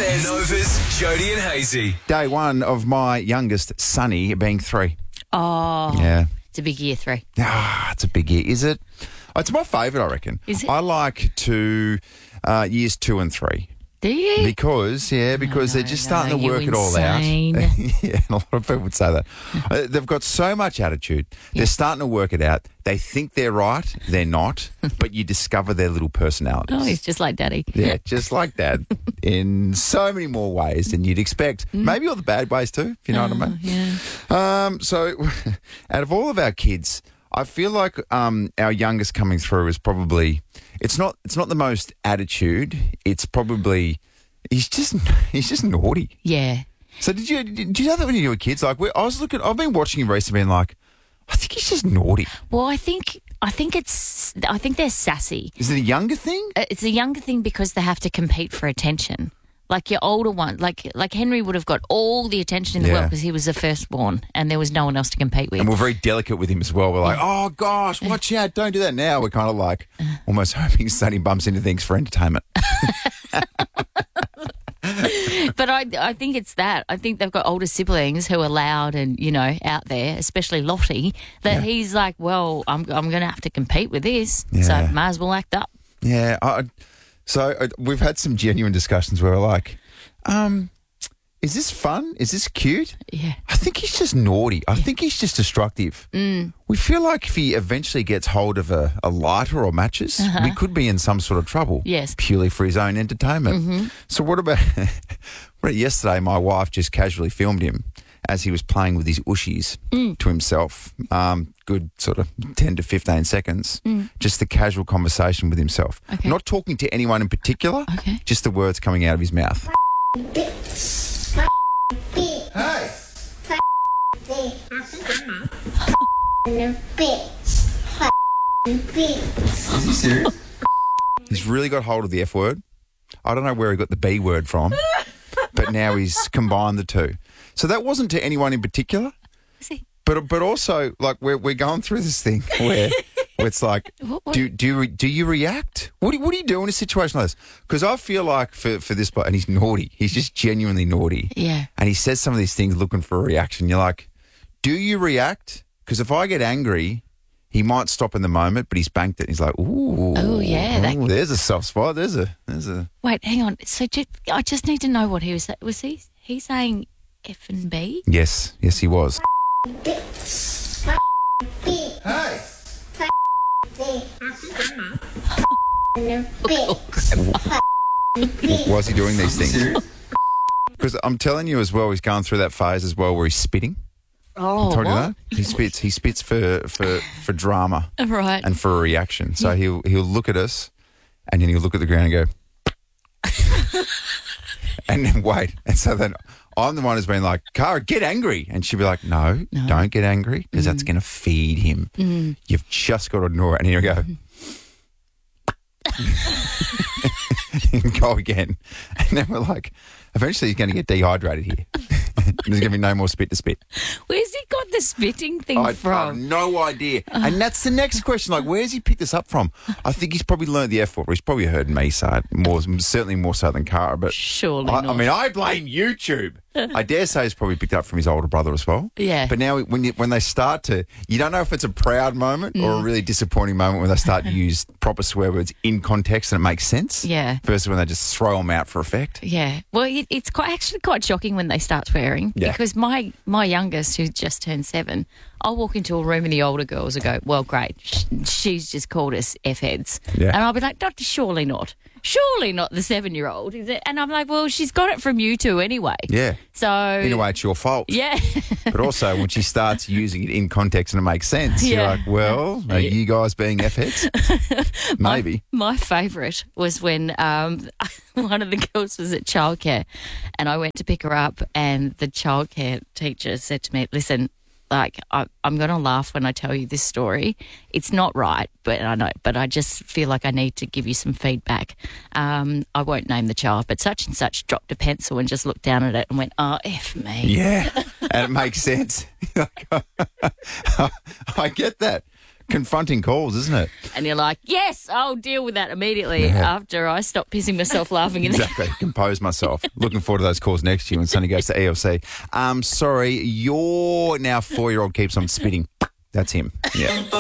then. Nova's Jody and Hazy. Day one of my youngest, Sonny, being 3. Oh, Yeah. it's a big year 3. It's a big year. Is it? It's my favourite, I reckon. Is it? I like years 2 and 3. Do you? Because they're just starting to work it all out. Yeah, and a lot of people would say that. They've got so much attitude. They're starting to work it out. They think they're right. They're not. But you discover their little personalities. Oh, he's just like Daddy. Yeah, just like Dad in so many more ways than you'd expect. Maybe all the bad ways too, if you know what I mean. Yeah. So out of all of our kids, I feel like our youngest coming through is probably it's not the most attitude. It's probably he's just naughty. Yeah. So did you know that when you were kids? Like I've been watching him recently and like I think he's just naughty. Well, I think they're sassy. Is it a younger thing? It's a younger thing because they have to compete for attention. Like your older one, like Henry would have got all the attention in the world because he was the firstborn and there was no one else to compete with. And we're very delicate with him as well. We're like, oh gosh, watch out, don't do that now. We're kind of like almost hoping Sonny bumps into things for entertainment. But I think it's that. I think they've got older siblings who are loud and, out there, especially Lottie, that he's like, well, I'm going to have to compete with this, so might as well act up. Yeah. So we've had some genuine discussions where we're like, is this fun? Is this cute? Yeah. I think he's just naughty. I think he's just destructive. We feel like if he eventually gets hold of a lighter or matches, we could be in some sort of trouble. Yes. Purely for his own entertainment. So what about yesterday my wife just casually filmed him as he was playing with his ushies to himself. Good sort of 10 to 15 seconds. Just the casual conversation with himself. Okay. Not talking to anyone in particular. Okay. Just the words coming out of his mouth. Hey! Is he serious? He's really got hold of the F word. I don't know where he got the B word from, but now he's combined the two. So that wasn't to anyone in particular, but also like we're going through this thing where it's like, do you react? What do you do in a situation like this? Because I feel like for this bloke, and he's naughty. He's just genuinely naughty. Yeah. And he says some of these things looking for a reaction. You're like, do you react? Because if I get angry, he might stop in the moment, but he's banked it. He's like, ooh. Oh, yeah. Ooh, there's a soft spot. There's a. Wait, hang on. So I just need to know what he was saying. Was he saying F and B? Yes, he was. Hey. Was he doing these things? Because I'm telling you as well, he's going through that phase as well where he's spitting. Oh, I told you what? that? He spits for drama, Right. and for a reaction. So he'll look at us, and then he'll look at the ground and go, and then wait. And so then I'm the one who's been like, Cara, get angry, and she'll be like, no. Don't get angry because that's going to feed him. You've just got to ignore it, and he'll go. And go again. And then we're like, eventually he's going to get dehydrated here. There's going to be no more spit to spit. Where's he got the spitting thing I have from? no idea. And that's the next question. Like, where's he picked this up from? I think he's probably learned the F word. He's probably heard me say it, certainly more so than Cara. But Surely not. I mean, I blame YouTube. I dare say he's probably picked up from his older brother as well. Yeah. But now when they start to, you don't know if it's a proud moment or a really disappointing moment when they start to use proper swear words in context and it makes sense. Yeah. Versus when they just throw them out for effect. Yeah. Well, it's actually quite shocking when they start swearing because my youngest, who just turned 7, I'll walk into a room and the older girls will go, well, great, she's just called us F-heads. Yeah. And I'll be like, surely not. Surely not the 7-year-old. Is it? And I'm like, well, she's got it from you two anyway. Yeah. So in a way, it's your fault. Yeah. But also, when she starts using it in context and it makes sense, you're like, well, are you guys being F-heads? Maybe. My favourite was when one of the girls was at childcare and I went to pick her up and the childcare teacher said to me, listen, like, I'm going to laugh when I tell you this story. It's not right, but I know. But I just feel like I need to give you some feedback. I won't name the child, but such and such dropped a pencil and just looked down at it and went, oh, F me. Yeah, and it makes sense. I get that. confronting calls, isn't it? And you're like, yes, I'll deal with that immediately after I stop pissing myself laughing. Exactly. Compose myself. Looking forward to those calls next year when Sonny goes to ELC. Sorry, your now 4-year-old keeps on spitting. That's him. Yeah.